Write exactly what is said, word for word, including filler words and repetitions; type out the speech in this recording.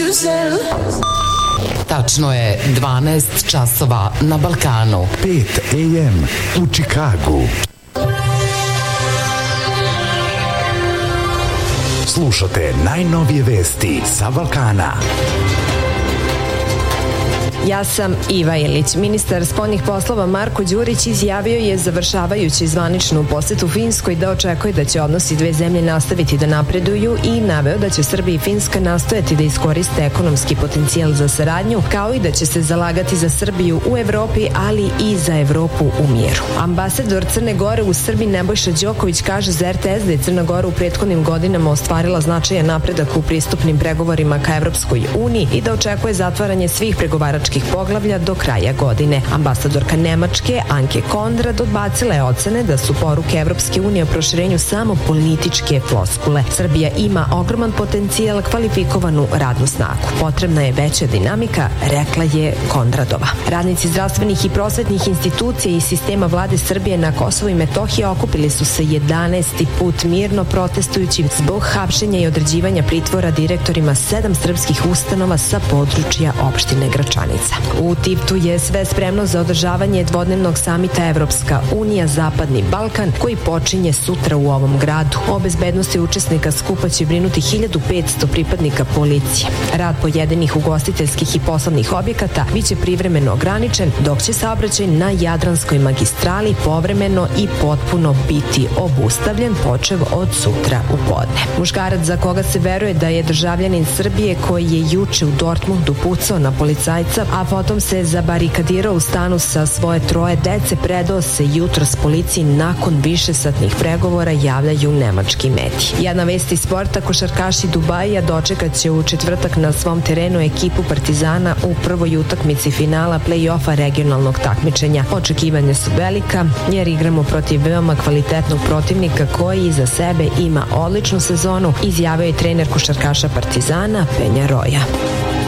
Güzel. Tačno je dvanaest časova na Balkanu. pet a m u Čikagu. Slušate najnovije vesti sa Balkana. Ja sam Iva Ilić. Ministar spoljnih poslova Marko Đurić izjavio je, završavajući zvaničnu posetu Finskoj, da očekuje da će odnosi dve zemlje nastaviti da napreduju i naveo da će Srbija i Finska nastojati da iskoriste ekonomski potencijal za saradnju, kao i da će se zalagati za Srbiju u Evropi, ali i za Evropu u miru. Ambasador Crne Gore u Srbiji Nebojša Đoković kaže za R T S da je Crna Gora u prethodnim godinama ostvarila značajan napredak u pristupnim pregovorima ka Evropskoj uniji i da očekuje zatvaranje svih pregovaračkih poglavlja do kraja godine. Ambasadorka Nemačke Anke Konrad odbacila je ocene da su poruke Evropske unije o proširenju samo političke floskule. Srbija ima ogroman potencijal, kvalifikovanu radnu snagu. Potrebna je veća dinamika, rekla je Konradova. Radnici zdravstvenih i prosvetnih institucija i sistema vlade Srbije na Kosovu i Metohiji okupili su se jedanaesti put mirno protestujući zbog hapšenja i određivanja pritvora direktorima sedam srpskih ustanova sa područja opštine Gračanica. U Tivtu je sve spremno za održavanje dvodnevnog samita Evropska unija Zapadni Balkan, koji počinje sutra u ovom gradu. O bezbednosti učesnika skupa će brinuti hiljadu petsto pripadnika policije. Rad pojedinih ugostiteljskih i poslovnih objekata biće privremeno ograničen, dok će saobraćaj na Jadranskoj magistrali povremeno i potpuno biti obustavljen počev od sutra u podne. Muškarac za koga se veruje da je državljanin Srbije, koji je juče u Dortmundu pucao na policajca, a potom se zabarikadirao u stanu sa svoje troje dece, predao se jutros policiji nakon višesatnih pregovora, javljaju nemački mediji. Jedna vest iz sporta: košarkaši Dubaija dočekat će u četvrtak na svom terenu ekipu Partizana u prvoj utakmici finala play-offa regionalnog takmičenja. Očekivanja su velika jer igramo protiv veoma kvalitetnog protivnika koji iza sebe ima odličnu sezonu, izjavio je trener košarkaša Partizana Penja Roja.